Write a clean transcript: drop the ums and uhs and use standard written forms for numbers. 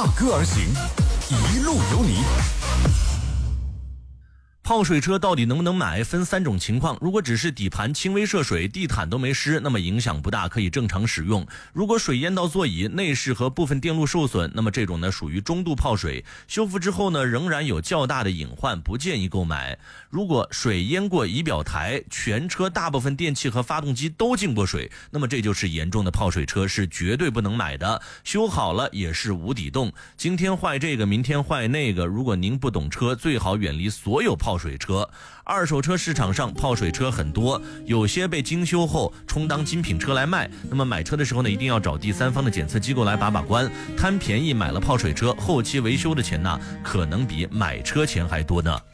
歌而行，一路有你。 泡水车到底能不能买？分3种情况。如果只是底盘轻微涉水，地毯都没湿，那么影响不大，可以正常使用。如果水淹到座椅，内饰和部分电路受损，那么这种呢属于中度泡水，修复之后呢仍然有较大的隐患，不建议购买。如果水淹过仪表台，全车大部分电器和发动机都进过水，那么这就是严重的泡水车，是绝对不能买的。修好了也是无底洞，今天坏这个，明天坏那个。如果您不懂车，最好远离所有泡水车。二手车市场上泡水车很多，有些被精修后充当精品车来卖。那么买车的时候呢，一定要找第三方的检测机构来把把关，贪便宜买了泡水车，后期维修的钱呢，可能比买车钱还多呢。